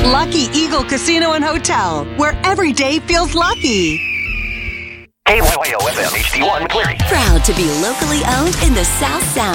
Lucky Eagle Casino and Hotel, where every day feels lucky. KYOFM HD1 Cleary. Proud to be locally owned in the South Sound.